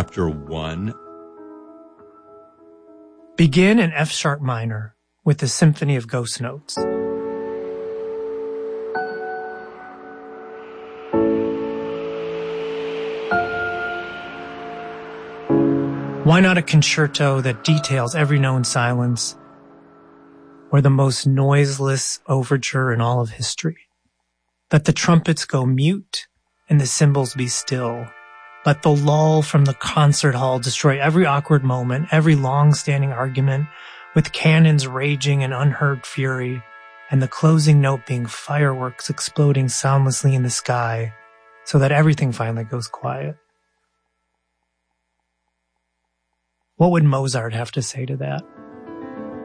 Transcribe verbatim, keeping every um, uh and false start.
Chapter one. Begin in F sharp minor with the Symphony of Ghost Notes. Why not a concerto that details every known silence, or the most noiseless overture in all of history? Let the trumpets go mute and the cymbals be still. Let the lull from the concert hall destroy every awkward moment, every long-standing argument, with cannons raging in unheard fury, and the closing note being fireworks exploding soundlessly in the sky, so that everything finally goes quiet. What would Mozart have to say to that?